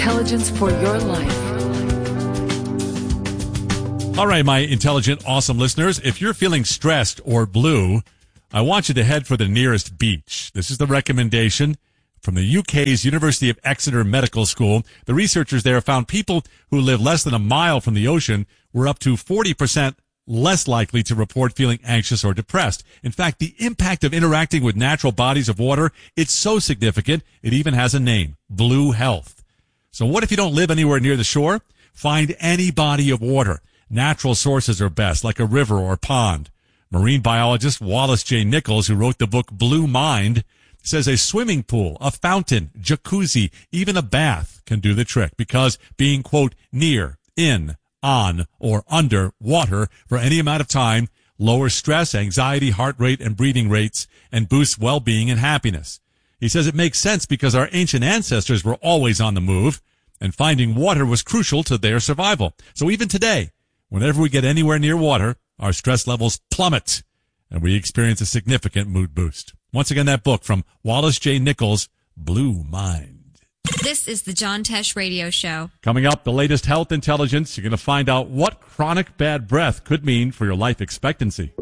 intelligence for your life. All right, my intelligent, awesome listeners, if you're feeling stressed or blue, I want you to head for the nearest beach. This is the recommendation from the UK's University of Exeter Medical School. The researchers there found people who live less than a mile from the ocean were up to 40% less likely to report feeling anxious or depressed. In fact, the impact of interacting with natural bodies of water, it's so significant, it even has a name, Blue Health. So what if you don't live anywhere near the shore? Find any body of water. Natural sources are best, like a river or pond. Marine biologist Wallace J. Nichols, who wrote the book Blue Mind, says a swimming pool, a fountain, jacuzzi, even a bath can do the trick because being, quote, near, in, on, or under water for any amount of time lowers stress, anxiety, heart rate, and breathing rates and boosts well-being and happiness. He says it makes sense because our ancient ancestors were always on the move and finding water was crucial to their survival. So even today, whenever we get anywhere near water, our stress levels plummet, and we experience a significant mood boost. Once again, that book from Wallace J. Nichols, Blue Mind. This is the John Tesh Radio Show. Coming up, the latest health intelligence. You're going to find out what chronic bad breath could mean for your life expectancy.